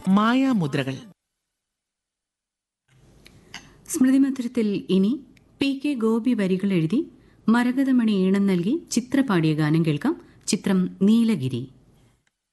മായാമുദ്രകൾ. സ്മൃതിമധുരത്തിൽ ഇനി PK ഗോപി വരികൾ എഴുതി മരകതമണി ഈണം നൽകി ചിത്ര പാടിയ ഗാനം കേൾക്കാം. ചിത്രം നീലഗിരി.